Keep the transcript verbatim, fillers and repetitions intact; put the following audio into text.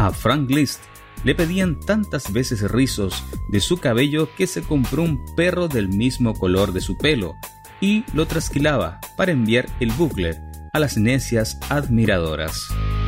A Frank Liszt le pedían tantas veces rizos de su cabello que se compró un perro del mismo color de su pelo y lo trasquilaba para enviar el bucle a las necias admiradoras.